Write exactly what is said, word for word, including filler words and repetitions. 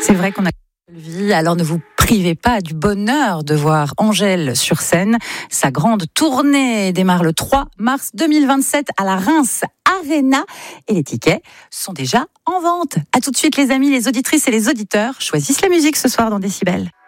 C'est vrai qu'on a vie, alors ne vous privez pas du bonheur de voir Angèle sur scène. Sa grande tournée démarre le trois mars deux mille vingt-sept à la Reims Arena et les tickets sont déjà en vente. À tout de suite les amis, les auditrices et les auditeurs choisissent la musique ce soir dans Décibel.